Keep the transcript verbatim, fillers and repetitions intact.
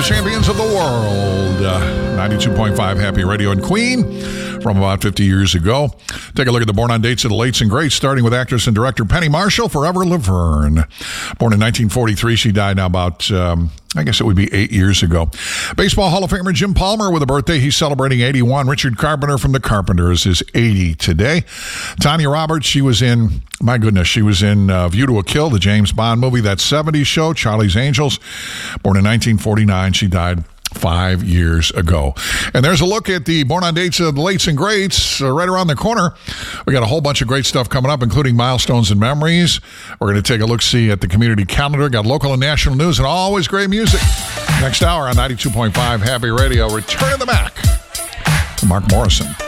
champions of the world. Uh, ninety-two point five Happy Radio and Queen from about fifty years ago. Take a look at the born on dates of the lates and greats, starting with actress and director Penny Marshall, Forever Laverne. Born in nineteen forty-three, she died now about, um, I guess it would be eight years ago. Baseball Hall of Famer Jim Palmer with a birthday. He's celebrating eighty-one. Richard Carpenter from the Carpenters is eighty today. Tanya Roberts, she was in, my goodness, she was in uh, View to a Kill, the James Bond movie, that seventies show, Charlie's Angels. Born in nineteen forty-nine, she died five years ago. And there's a look at the Born on Dates of the Lates and Greats uh, right around the corner. We got a whole bunch of great stuff coming up, including milestones and memories. We're going to take a look-see at the community calendar. Got local and national news and always great music. Next hour on ninety-two point five Happy Radio, Return of the Mac. Mark Morrison.